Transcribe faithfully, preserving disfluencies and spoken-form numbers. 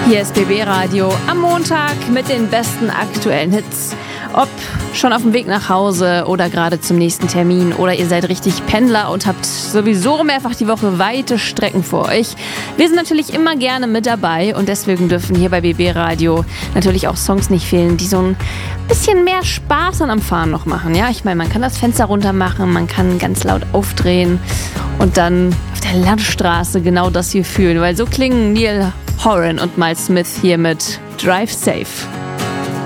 Hier ist B B Radio am Montag mit den besten aktuellen Hits. Ob schon auf dem Weg nach Hause oder gerade zum nächsten Termin oder ihr seid richtig Pendler und habt sowieso mehrfach die Woche weite Strecken vor euch. Wir sind natürlich immer gerne mit dabei und deswegen dürfen hier bei B B Radio natürlich auch Songs nicht fehlen, die so ein bisschen mehr Spaß am Fahren noch machen. Ja, ich meine, man kann das Fenster runter machen, man kann ganz laut aufdrehen und dann auf der Landstraße genau das hier fühlen, weil so klingen Neil Horan und Miles Smith hier mit Drive Safe.